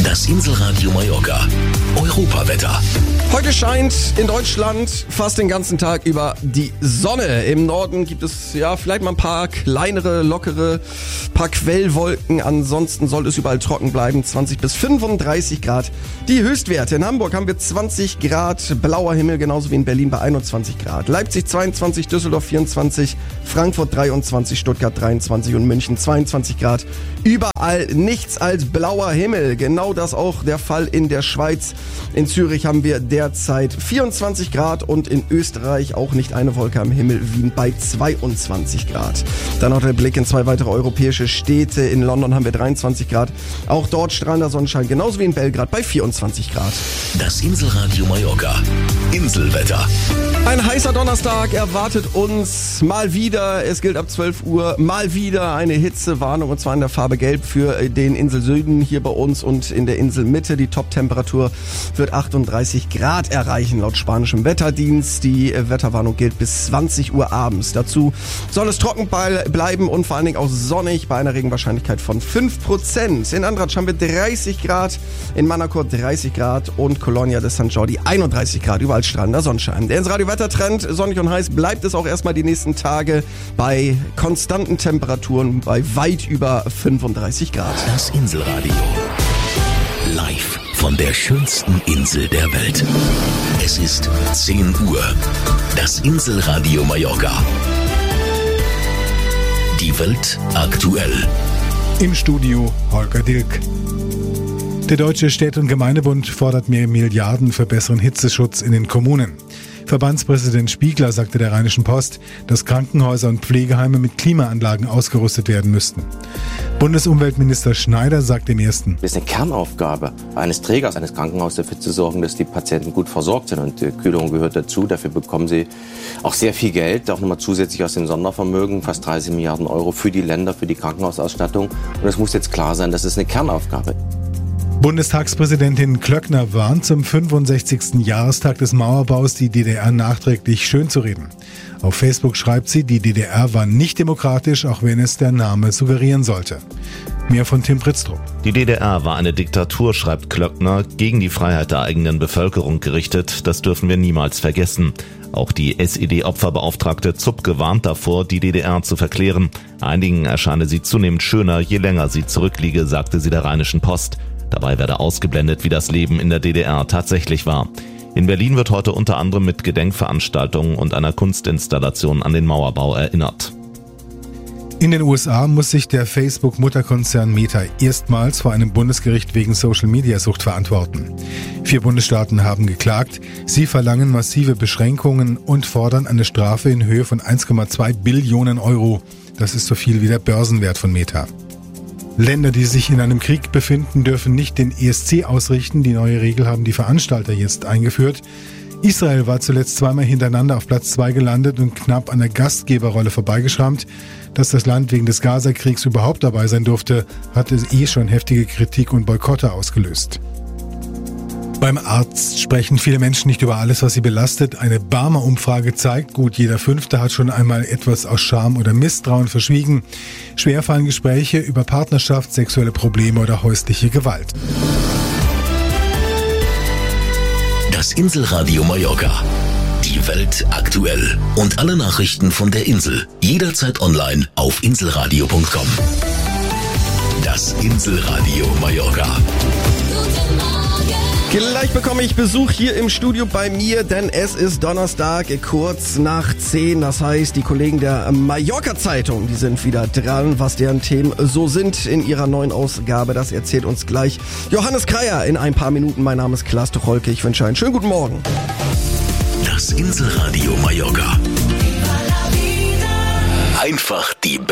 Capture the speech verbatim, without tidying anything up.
Das Inselradio Mallorca. Europawetter. Heute scheint in Deutschland fast den ganzen Tag über die Sonne. Im Norden gibt es ja vielleicht mal ein paar kleinere, lockere, paar Quellwolken. Ansonsten soll es überall trocken bleiben. zwanzig bis fünfunddreißig Grad. Die Höchstwerte. In Hamburg haben wir zwanzig Grad, blauer Himmel, genauso wie in Berlin bei einundzwanzig Grad. Leipzig zweiundzwanzig, Düsseldorf vierundzwanzig, Frankfurt dreiundzwanzig, Stuttgart dreiundzwanzig und München zweiundzwanzig Grad. Überall nichts als blauer Himmel. Genau das auch der Fall in der Schweiz. In Zürich haben wir derzeit vierundzwanzig Grad und in Österreich auch nicht eine Wolke am Himmel, Wien bei zweiundzwanzig Grad. Dann noch der Blick in zwei weitere europäische Städte. In London haben wir dreiundzwanzig Grad. Auch dort strahlender Sonnenschein, genauso wie in Belgrad bei vierundzwanzig Grad. Das Inselradio Mallorca. Inselwetter. Ein heißer Donnerstag erwartet uns mal wieder. Es gilt ab zwölf Uhr mal wieder eine Hitzewarnung und zwar in der Farbe Gelb für den Inselsüden hier bei uns und in der Inselmitte. Die Top-Temperatur wird achtunddreißig Grad erreichen laut spanischem Wetterdienst. Die Wetterwarnung gilt bis zwanzig Uhr abends. Dazu soll es trocken bleiben und vor allen Dingen auch sonnig bei einer Regenwahrscheinlichkeit von fünf Prozent. In Andratsch haben wir dreißig Grad, in Manacor dreißig Grad und Colonia de San Jordi einunddreißig Grad. Überall strahlender Sonnenschein. Der Inselradio-Wettertrend, sonnig und heiß, bleibt es auch erstmal die nächsten Tage bei konstanten Temperaturen bei weit über fünfunddreißig Grad. Das Inselradio. Live von der schönsten Insel der Welt. Es ist zehn Uhr. Das Inselradio Mallorca. Die Welt aktuell. Im Studio Holger Dilk. Der Deutsche Städte- und Gemeindebund fordert mehr Milliarden für besseren Hitzeschutz in den Kommunen. Verbandspräsident Spiegler sagte der Rheinischen Post, dass Krankenhäuser und Pflegeheime mit Klimaanlagen ausgerüstet werden müssten. Bundesumweltminister Schneider sagt im Ersten: Es ist eine Kernaufgabe eines Trägers eines Krankenhauses dafür zu sorgen, dass die Patienten gut versorgt sind. Und die Kühlung gehört dazu. Dafür bekommen sie auch sehr viel Geld, auch nochmal zusätzlich aus den Sondervermögen, fast dreißig Milliarden Euro für die Länder, für die Krankenhausausstattung. Und es muss jetzt klar sein, das ist eine Kernaufgabe. Bundestagspräsidentin Klöckner warnt, zum fünfundsechzigsten Jahrestag des Mauerbaus die D D R nachträglich schönzureden. Auf Facebook schreibt sie, die D D R war nicht demokratisch, auch wenn es der Name suggerieren sollte. Mehr von Tim Pritztrup. Die D D R war eine Diktatur, schreibt Klöckner, gegen die Freiheit der eigenen Bevölkerung gerichtet. Das dürfen wir niemals vergessen. Auch die S E D-Opferbeauftragte Zupke warnt davor, die D D R zu verklären. Einigen erscheine sie zunehmend schöner, je länger sie zurückliege, sagte sie der Rheinischen Post. Dabei werde ausgeblendet, wie das Leben in der D D R tatsächlich war. In Berlin wird heute unter anderem mit Gedenkveranstaltungen und einer Kunstinstallation an den Mauerbau erinnert. In den U S A muss sich der Facebook-Mutterkonzern Meta erstmals vor einem Bundesgericht wegen Social-Media-Sucht verantworten. Vier Bundesstaaten haben geklagt. Sie verlangen massive Beschränkungen und fordern eine Strafe in Höhe von eins Komma zwei Billionen Euro. Das ist so viel wie der Börsenwert von Meta. Länder, die sich in einem Krieg befinden, dürfen nicht den E S C ausrichten. Die neue Regel haben die Veranstalter jetzt eingeführt. Israel war zuletzt zweimal hintereinander auf Platz zwei gelandet und knapp an der Gastgeberrolle vorbeigeschrammt. Dass das Land wegen des Gaza-Kriegs überhaupt dabei sein durfte, hatte eh schon heftige Kritik und Boykotte ausgelöst. Beim Arzt sprechen viele Menschen nicht über alles, was sie belastet. Eine Barmer-Umfrage zeigt, gut jeder Fünfte hat schon einmal etwas aus Scham oder Misstrauen verschwiegen. Schwer fallen Gespräche über Partnerschaft, sexuelle Probleme oder häusliche Gewalt. Das Inselradio Mallorca. Die Welt aktuell. Und alle Nachrichten von der Insel. Jederzeit online auf inselradio punkt com. Das Inselradio Mallorca. Gleich bekomme ich Besuch hier im Studio bei mir, denn es ist Donnerstag, kurz nach zehn. Das heißt, die Kollegen der Mallorca-Zeitung, die sind wieder dran. Was deren Themen so sind in ihrer neuen Ausgabe, das erzählt uns gleich Johannes Kreier in ein paar Minuten. Mein Name ist Klaas Tucholke. Ich wünsche einen schönen guten Morgen. Das Inselradio Mallorca. Einfach die